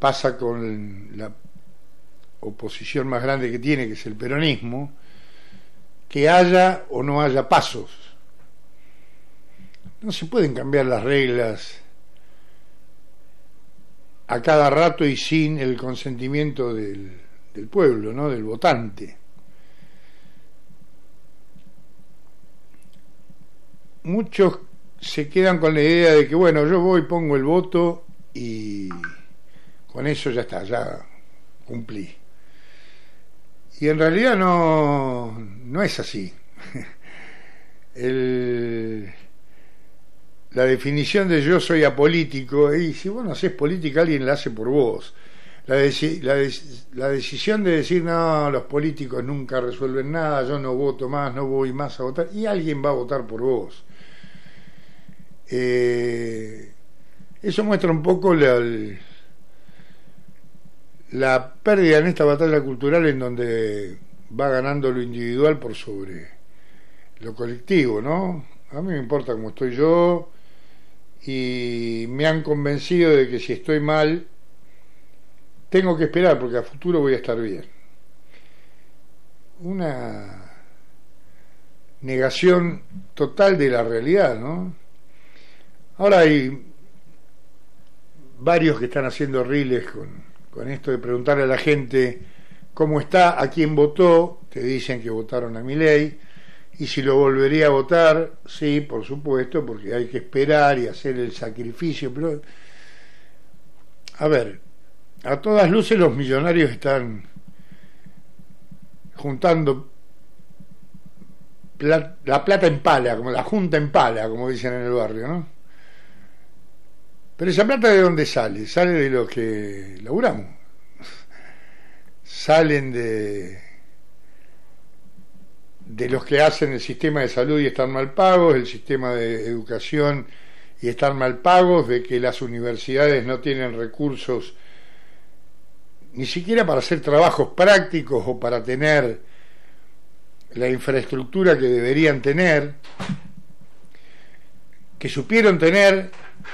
pasa con la oposición más grande que tiene, que es el peronismo, que haya o no haya pasos. No se pueden cambiar las reglas a cada rato y sin el consentimiento del pueblo, ¿no? Del votante. Muchos se quedan con la idea de que, bueno, yo voy, pongo el voto y con eso ya está, ya cumplí. Y en realidad no es así. La definición de yo soy apolítico, y si vos no hacés política, alguien la hace por vos. La decisión de decir, no, los políticos nunca resuelven nada, yo no voto más, no voy más a votar, y alguien va a votar por vos. Eso muestra un poco la pérdida en esta batalla cultural, en donde va ganando lo individual por sobre lo colectivo, ¿no? A mí me importa cómo estoy yo, y me han convencido de que si estoy mal tengo que esperar, porque a futuro voy a estar bien. Una negación total de la realidad, ¿no? Ahora hay varios que están haciendo riles con esto de preguntarle a la gente cómo está, a quién votó. Te dicen que votaron a Milei, y si lo volvería a votar, sí, por supuesto, porque hay que esperar y hacer el sacrificio. Pero, a ver, a todas luces los millonarios están juntando la plata en pala, como la junta en pala, como dicen en el barrio, ¿no? Pero esa plata, ¿de dónde sale? Sale de los que laburamos. Salen de los que hacen el sistema de salud y están mal pagos, el sistema de educación y están mal pagos, de que las universidades no tienen recursos ni siquiera para hacer trabajos prácticos o para tener la infraestructura que deberían tener, que supieron tener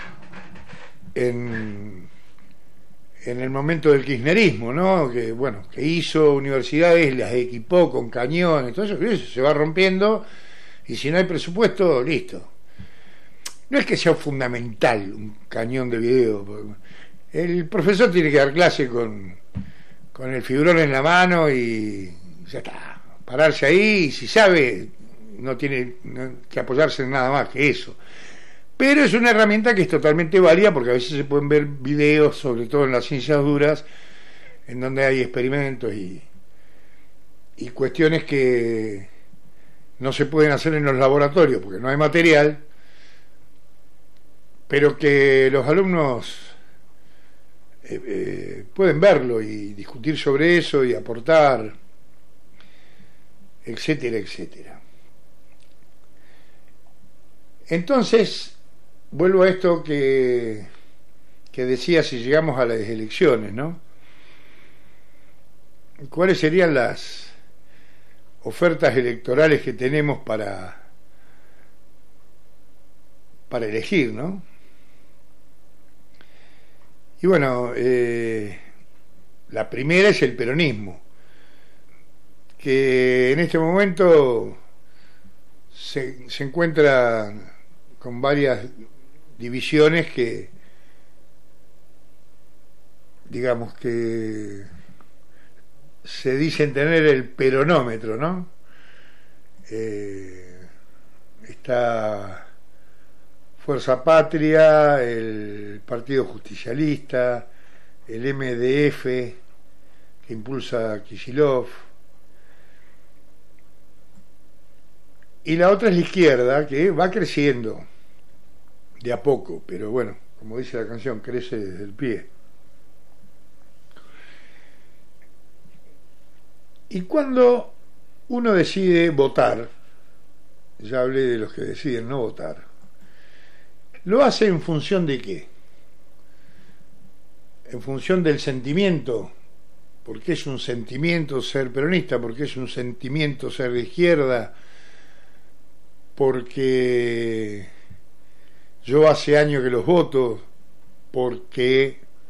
en el momento del kirchnerismo, ¿no? Que bueno, que hizo universidades, las equipó con cañones, todo eso se va rompiendo, y si no hay presupuesto, listo. No es que sea fundamental un cañón de video. El profesor tiene que dar clase con el fibrón en la mano y ya está, pararse ahí, y si sabe, no tiene que apoyarse en nada más que eso. Pero es una herramienta que es totalmente válida, porque a veces se pueden ver videos, sobre todo en las ciencias duras, en donde hay experimentos y cuestiones que no se pueden hacer en los laboratorios porque no hay material, pero que los alumnos pueden verlo y discutir sobre eso y aportar, etcétera, etcétera. Entonces, vuelvo a esto que decía, si llegamos a las elecciones, ¿no? ¿Cuáles serían las ofertas electorales que tenemos para elegir, ¿no? Y bueno, la primera es el peronismo, que en este momento se encuentra con varias divisiones que, digamos, que se dicen tener el peronómetro, ¿no? Está Fuerza Patria, el Partido Justicialista, el MDF, que impulsa Kicillof, y la otra es la izquierda, que va creciendo de a poco, pero bueno, como dice la canción, crece desde el pie. Y cuando uno decide votar, ya hablé de los que deciden no votar, ¿lo hace en función de qué? En función del sentimiento, porque es un sentimiento ser peronista, porque es un sentimiento ser de izquierda, porque yo hace años que los voto, porque